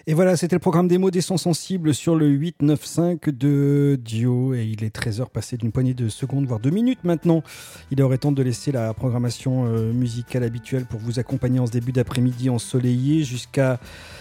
Et voilà, c'était le programme démo des sons sensibles sur le 895 de Dio. Et il est 13h passé d'une poignée de secondes, voire 2 minutes maintenant. Il aurait temps de laisser la programmation musicale habituelle pour vous accompagner en ce début d'après-midi ensoleillé jusqu'à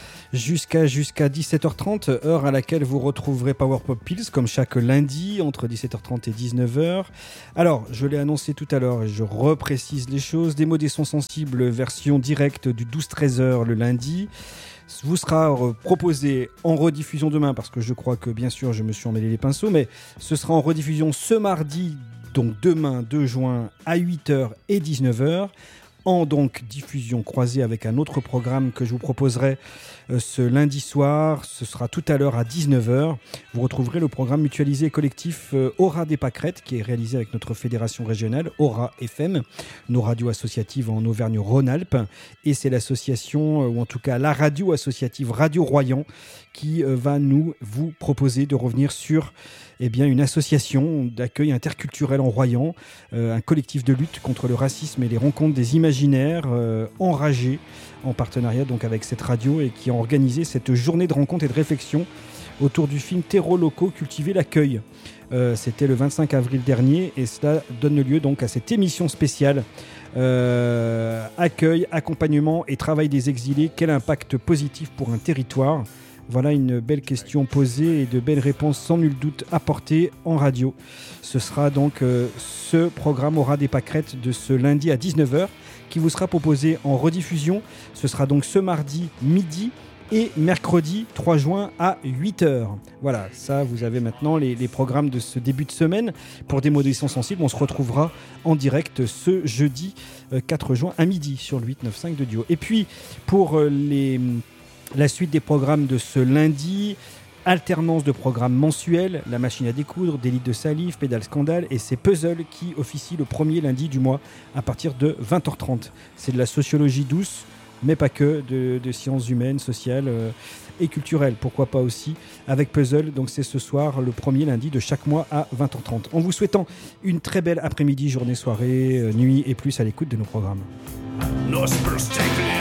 17h30, heure à laquelle vous retrouverez Power Pop Pills comme chaque lundi entre 17h30 et 19h. Alors, je l'ai annoncé tout à l'heure et je reprécise les choses. Démo des sons sensibles, version directe du 12-13h le lundi. Vous sera proposé en rediffusion demain parce que je crois que bien sûr je me suis emmêlé les pinceaux, mais ce sera en rediffusion ce mardi, donc demain 2 juin à 8h et 19h. En donc diffusion croisée avec un autre programme que je vous proposerai ce lundi soir. Ce sera tout à l'heure à 19h. Vous retrouverez le programme mutualisé et collectif Aura des Pâquerettes qui est réalisé avec notre fédération régionale Aura FM, nos radios associatives en Auvergne-Rhône-Alpes. Et c'est l'association, ou en tout cas la radio associative Radio Royan qui va vous proposer de revenir sur une association d'accueil interculturel en Royan, un collectif de lutte contre le racisme et les rencontres des imaginaires enragés en partenariat donc avec cette radio et qui a organisé cette journée de rencontres et de réflexion autour du film Terreaux locaux, cultiver l'accueil. C'était le 25 avril dernier et cela donne lieu donc à cette émission spéciale accueil, accompagnement et travail des exilés. Quel impact positif pour un territoire ? Voilà une belle question posée et de belles réponses sans nul doute apportées en radio. Ce sera donc ce programme Aura des Pâquerettes de ce lundi à 19h qui vous sera proposé en rediffusion. Ce sera donc ce mardi midi et mercredi 3 juin à 8h. Voilà, ça vous avez maintenant les programmes de ce début de semaine. Pour des modérations sensibles, on se retrouvera en direct ce jeudi 4 juin à midi sur le 895 de Dio. Et puis pour la suite des programmes de ce lundi, alternance de programmes mensuels, la machine à découdre, délit de salive, pédale scandale et c'est Puzzle qui officie le premier lundi du mois à partir de 20h30. C'est de la sociologie douce, mais pas que, de sciences humaines, sociales et culturelles. Pourquoi pas aussi avec Puzzle. Donc c'est ce soir, le premier lundi de chaque mois à 20h30. En vous souhaitant une très belle après-midi, journée, soirée, nuit et plus à l'écoute de nos programmes.